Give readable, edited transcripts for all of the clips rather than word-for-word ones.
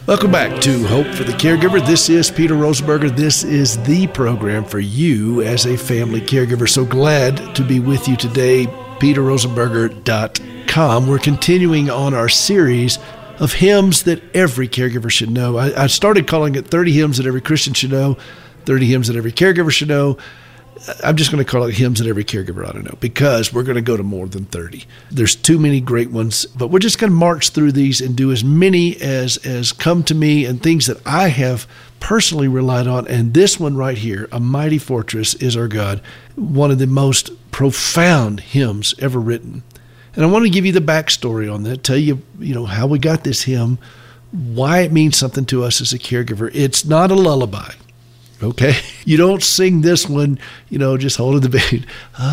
Welcome back to Hope for the Caregiver. This is Peter Rosenberger. This is the program for you as a family caregiver. So glad to be with you today, peterrosenberger.com. We're continuing on our series of hymns that every caregiver should know. I started calling it 30 hymns that every Christian should know, 30 hymns that every caregiver should know. I'm just going to call it hymns that every caregiver ought to know, because we're going to go to more than 30. There's too many great ones, but we're just going to march through these and do as many as come to me and things that I have personally relied on. And this one right here, A Mighty Fortress is Our God, one of the most profound hymns ever written. And I want to give you the backstory on that, tell you, how we got this hymn, why it means something to us as a caregiver. It's not a lullaby. Okay, you don't sing this one, just holding the baby.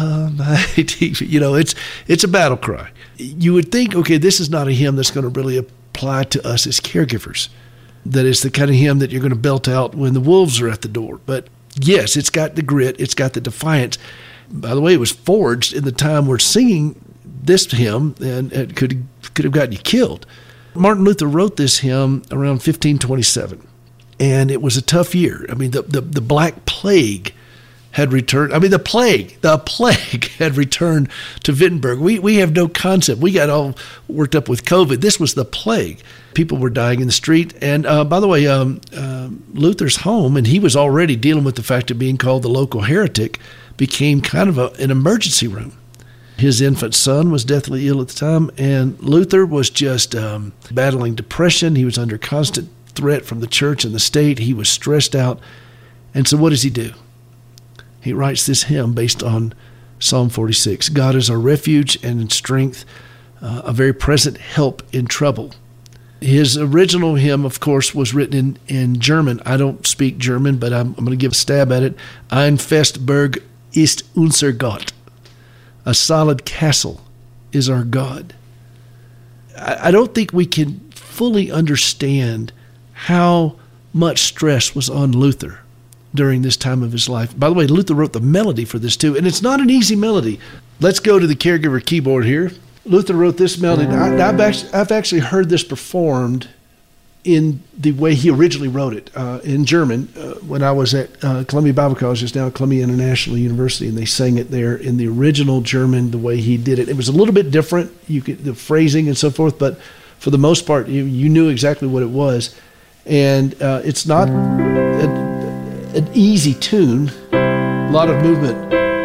It's a battle cry. You would think, okay, this is not a hymn that's going to really apply to us as caregivers. That is the kind of hymn that you're going to belt out when the wolves are at the door. But yes, it's got the grit, it's got the defiance. By the way, it was forged in the time we're singing this hymn, and it could have gotten you killed. Martin Luther wrote this hymn around 1527. And it was a tough year. I mean, the Black Plague had returned. I mean, the plague had returned to Wittenberg. We have no concept. We got all worked up with COVID. This was the plague. People were dying in the street. And by the way, Luther's home, and he was already dealing with the fact of being called the local heretic, became kind of an emergency room. His infant son was deathly ill at the time, and Luther was just battling depression. He was under constant threat from the church and the state. He was stressed out. And so what does he do? He writes this hymn based on Psalm 46. God is our refuge and in strength, a very present help in trouble. His original hymn, of course, was written in German. I don't speak German, but I'm going to give a stab at it. Ein Festburg ist unser Gott. A solid castle is our God. I don't think we can fully understand how much stress was on Luther during this time of his life. By the way, Luther wrote the melody for this too, and it's not an easy melody. Let's go to the caregiver keyboard here. Luther wrote this melody. I've actually heard this performed in the way he originally wrote it, in German, when I was at Columbia Bible College, just now Columbia International University, and they sang it there in the original German, the way he did it. It was a little bit different, the phrasing and so forth, but for the most part, you knew exactly what it was. And it's not an easy tune, a lot of movement.